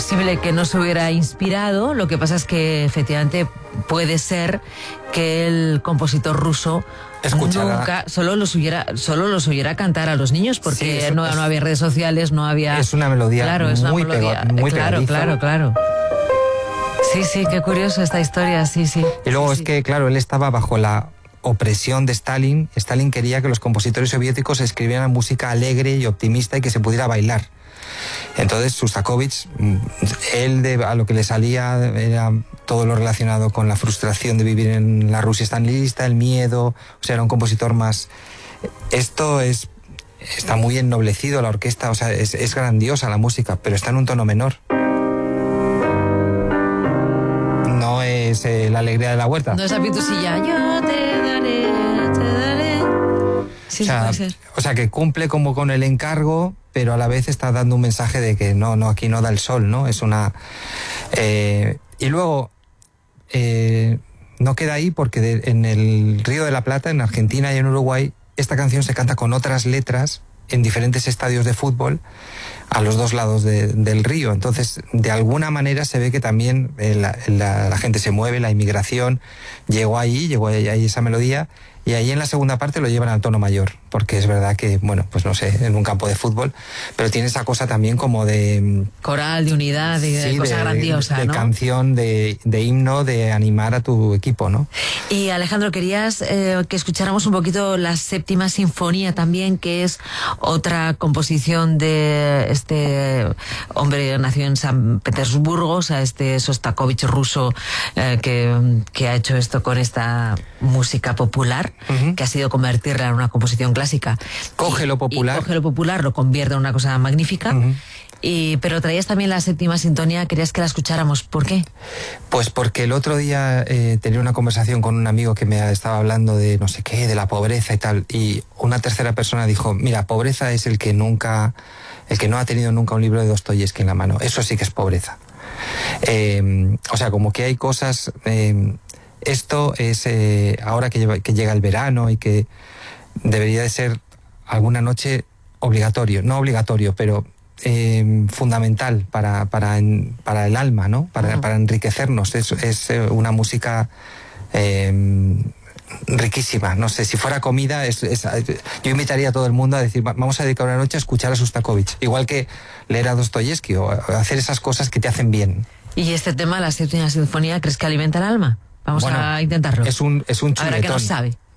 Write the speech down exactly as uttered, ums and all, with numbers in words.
imposible que no se hubiera inspirado. Lo que pasa es que efectivamente puede ser que el compositor ruso Escuchara. nunca solo los oyera, solo los oyera cantar a los niños, porque Sí, eso no, es, no había redes sociales, no había... Es una melodía claro, es muy, una melodía, pego, muy claro, pegadiza. claro, claro. Sí, sí, qué curioso esta historia, sí, sí. Y luego sí, es sí. que, claro, él estaba bajo la opresión de Stalin. Stalin quería que los compositores soviéticos escribieran música alegre y optimista y que se pudiera bailar. Entonces Shostakovich, él de, a lo que le salía era todo lo relacionado con la frustración de vivir en la Rusia stalinista, el miedo, o sea, era un compositor más... Esto es está muy ennoblecido, la orquesta, o sea, es, es grandiosa la música, pero está en un tono menor. No es eh, la alegría de la huerta. No es la pitusilla, yo te daré, te daré. Sí, o sea, puede ser. O sea, que cumple como con el encargo, pero a la vez está dando un mensaje de que no, no, aquí no da el sol, ¿no? Es una... Eh, y luego, eh, no queda ahí porque de, en el Río de la Plata, en Argentina y en Uruguay, esta canción se canta con otras letras en diferentes estadios de fútbol a los dos lados de, del río. Entonces, de alguna manera se ve que también eh, la, la, la gente se mueve, la inmigración llegó ahí, llegó ahí, ahí esa melodía, y ahí en la segunda parte lo llevan al tono mayor, porque es verdad que, bueno, pues no sé, en un campo de fútbol, pero tiene esa cosa también como de... Coral, de unidad, de, sí, de cosa de, grandiosa, de ¿no? canción, de, de himno, de animar a tu equipo, ¿no? Y Alejandro, querías eh, que escucháramos un poquito la Séptima Sinfonía también, que es otra composición de este hombre nacido en San Petersburgo, o sea, este Shostakovich ruso eh, que, que ha hecho esto con esta música popular, uh-huh. que ha sido convertirla en una composición clásica. Coge lo popular. Y coge lo popular, lo convierte en una cosa magnífica. Uh-huh. Y, pero traías también la Séptima Sinfonía, querías que la escucháramos. ¿Por qué? Pues porque el otro día eh, tenía una conversación con un amigo que me estaba hablando de no sé qué, de la pobreza y tal, y una tercera persona dijo, mira, pobreza es el que nunca, el que no ha tenido nunca un libro de Dostoyevski en la mano. Eso sí que es pobreza. Eh, o sea, como que hay cosas... Eh, esto es, eh, ahora que, lleva, que llega el verano y que debería de ser alguna noche obligatorio, no obligatorio, pero... Eh, fundamental para, para, en, para el alma, ¿no? Para, uh-huh. para enriquecernos. Es, es una música eh, riquísima. No sé, si fuera comida, es, es, yo invitaría a todo el mundo a decir, vamos a dedicar una noche a escuchar a Shostakovich. Igual que leer a Dostoyevski o hacer esas cosas que te hacen bien. ¿Y este tema, la Séptima Sinfonía, crees que alimenta el alma? Vamos bueno, a intentarlo. Es un, es un chuletón. A ver, ¿a qué nos sabe?